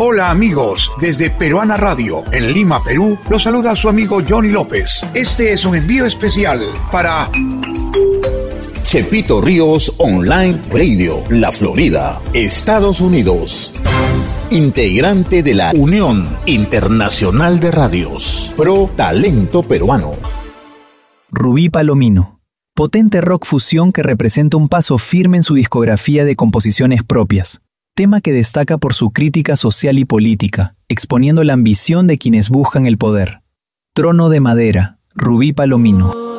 Hola amigos, desde Peruana Radio, en Lima, Perú, los saluda su amigo Johnny López. Este es un envío especial para Chepito Ríos Online Radio, La Florida, Estados Unidos. Integrante de la Unión Internacional de Radios, Pro Talento Peruano. Rubí Palomino. Potente rock fusión que representa un paso firme en su discografía de composiciones propias. Tema que destaca por su crítica social y política, exponiendo la ambición de quienes buscan el poder. Trono de Madera, Rubí Palomino.